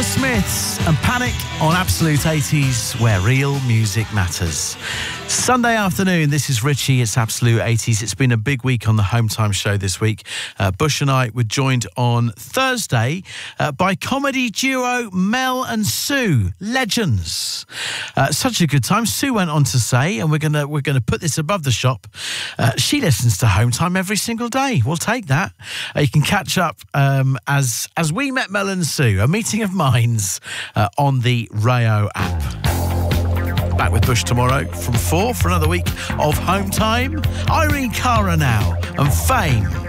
Smiths and Panic on Absolute 80s, where real music matters. Sunday afternoon, this is Richie, it's Absolute 80s. It's been a big week on the Home Time show this week. Bush and I were joined on Thursday by comedy duo Mel and Sue, legends. Such a good time. Sue went on to say, and we're gonna put this above the shop, she listens to Home Time every single day. We'll take that. You can catch up as we met Mel and Sue, a meeting of minds on the Rayo app. Back with Bush tomorrow from 4 for another week of Home Time. Irene Cara now and Fame.